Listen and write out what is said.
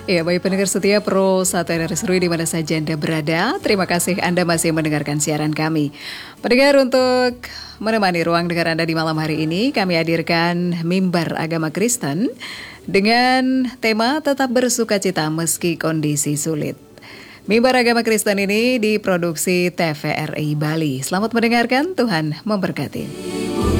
Ya, baik pendengar setia Pro 1 RRI di mana saja Anda berada. Terima kasih Anda masih mendengarkan siaran kami. Pendengar, untuk menemani ruang dengar Anda di malam hari ini, kami hadirkan Mimbar Agama Kristen dengan tema tetap bersukacita meski kondisi sulit. Mimbar Agama Kristen ini diproduksi TVRI Bali. Selamat mendengarkan, Tuhan memberkati.